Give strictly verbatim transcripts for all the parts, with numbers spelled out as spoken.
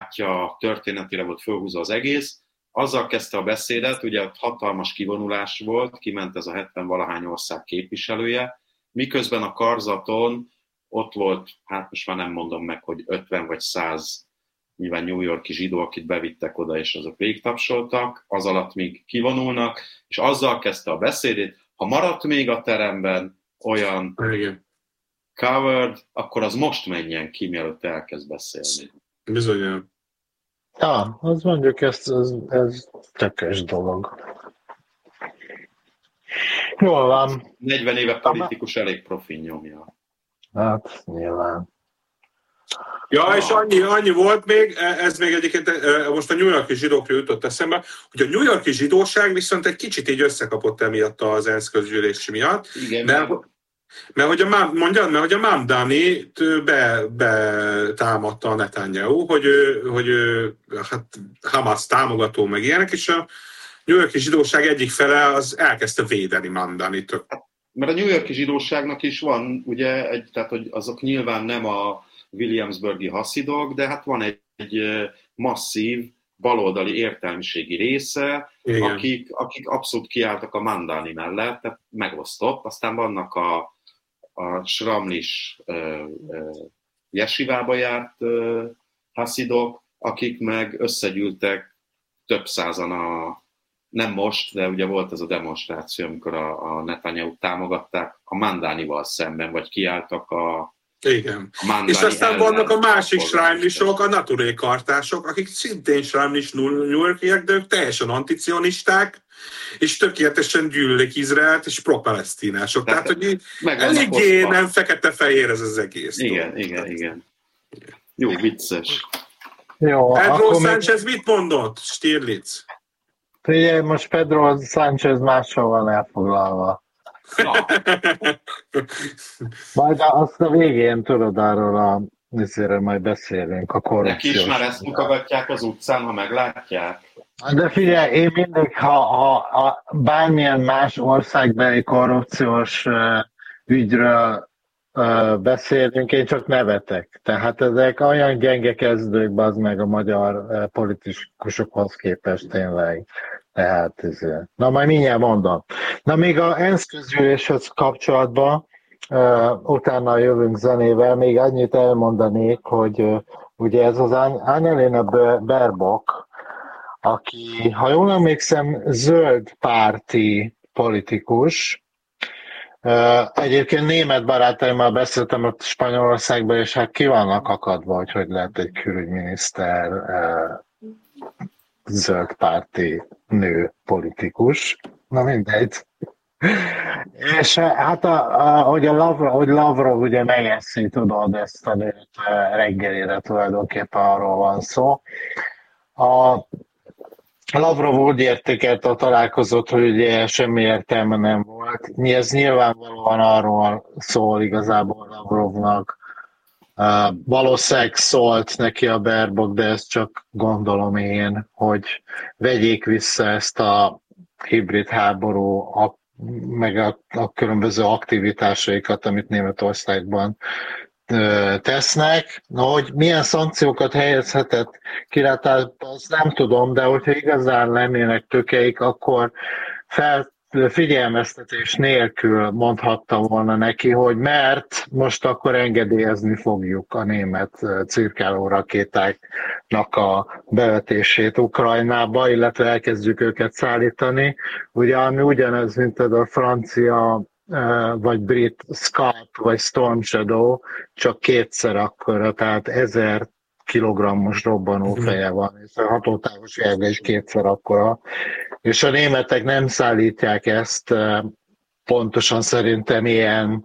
barátja, történetére volt fölhúzva az egész. Azzal kezdte a beszédet, ugye hatalmas kivonulás volt, kiment ez a hetven-valahány ország képviselője, miközben a karzaton ott volt, hát most már nem mondom meg, hogy ötven vagy száz nyilván New York-i zsidó, akit bevittek oda, és azok végigtapsoltak, az alatt még kivonulnak, és azzal kezdte a beszédét, ha maradt még a teremben olyan Igen. covered, akkor az most menjen ki, mielőtt elkezd beszélni. Bizony. Ja, az mondjuk ez, ez, ez tökös dolog. Jól van. negyven éve politikus elég profi nyomja. Hát, nyilván. Ja, és annyi, annyi volt még, ez még egyébként most a New York-i zsidókról jutott eszembe, hogy a New York-i zsidóság viszont egy kicsit így összekapott emiatt az ENSZ közgyűlés miatt. Igen, mert, mert... mert hogy a, mondjad, mert hogy a Mamdani be, be támadta a Netanyahu, hogy ő, hogy ő hát Hamas támogató meg ilyenek, és a New York-i zsidóság egyik fele az elkezdte védeni Mamdanit. Mert a New York-i zsidóságnak is van, ugye, egy, tehát hogy azok nyilván nem a Williamsburgi haszidok, de hát van egy, egy masszív baloldali értelmiségi része, akik, akik abszolút kiálltak a Mamdani mellett, tehát megosztott. Aztán vannak a, a Sramlis uh, uh, jesivába járt uh, haszidok, akik meg összegyűltek több százan a, nem most, de ugye volt ez a demonstráció, amikor a, a Netanyahu támogatták a Mamdanival szemben, vagy kiálltak a Igen. És aztán vannak a másik srájmlisok, a naturé kartások, akik szintén srájmlis New Yorkiek, de ők teljesen anticionisták, és tökéletesen gyűlölik Izraelt, és pro-palesztinások. Tehát, Tehát hogy eléggé nem fekete-fehér ez az egész. Igen, dolog. igen, igen. Jó, vicces. Jó, Pedro Sánchez még... mit mondott, Stirlitz? Figyelj, most Pedro Sánchez máshol van elfoglalva. Na. Majd azt a végén tudod arról a nézőről majd beszélünk, a korrupciós. Neki is már ezt mutogatják az utcán, ha meglátják? De figyelj, én mindig, ha, ha, ha bármilyen más országbeli korrupciós uh, ügyről uh, beszélünk, én csak nevetek. Tehát ezek olyan gyenge kezdők, bazd meg a magyar uh, politikusokhoz képest tényleg. Tehát ez, na majd mindjárt mondom. Na még a ENSZ közgyűléshez kapcsolatban, uh, utána jövünk zenével, még annyit elmondanék, hogy uh, ugye ez az Annalena Baerbock, aki, ha jól emlékszem, zöld párti politikus. Uh, egyébként német barátaimmal beszéltem ott Spanyolországban, és hát ki vannak akadva, hogy hogy lehet egy külügyminiszter uh, zöld párti nő politikus. Na mindegy. És hát, a, a, hogy a Lavrov, hogy Lavrov ugye megeszi, tudod, ezt a nőt reggelére tulajdonképpen arról van szó. A Lavrov úgy értékelte a találkozót, hogy ugye semmi értelme nem volt. Ez nyilvánvalóan arról szól igazából Lavrovnak. Uh, valószínűleg szólt neki a Baerbock, de ezt csak gondolom én, hogy vegyék vissza ezt a hibrid háború, a, meg a, a különböző aktivitásaikat, amit Németországban uh, tesznek. Na, hogy milyen szankciókat helyezhetett kilátásba, azt nem tudom, de hogyha igazán lennének tökeik, akkor fel figyelmeztetés nélkül mondhatta volna neki, hogy mert most akkor engedélyezni fogjuk a német cirkáló rakétáknak a bevetését Ukrajnába, illetve elkezdjük őket szállítani. Ugye ami ugyanez, mint a francia vagy brit Scalp vagy Storm Shadow, csak kétszer akkora, tehát ezer kilogrammos robbanófeje van, és a hatótávolsága is kétszer akkora. És a németek nem szállítják ezt pontosan szerintem ilyen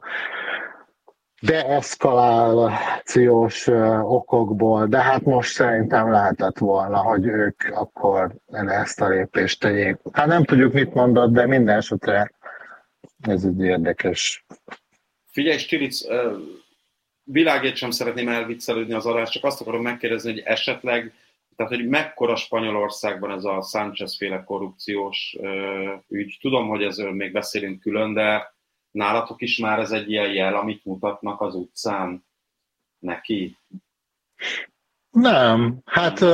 deeszkalációs okokból, de hát most szerintem lehetett volna, hogy ők akkor ezt a lépést tegyék. Hát nem tudjuk, mit mondott, de minden esetre ez egy érdekes. Figyelj, Stilic, világért sem szeretném elviccelődni az adást, csak azt akarom megkérdezni, hogy esetleg, tehát hogy mekkora Spanyolországban ez a Sánchez-féle korrupciós ö, ügy. Tudom, hogy ezzel még beszélünk külön, de nálatok is már ez egy ilyen jel, amit mutatnak az utcán neki? Nem, hát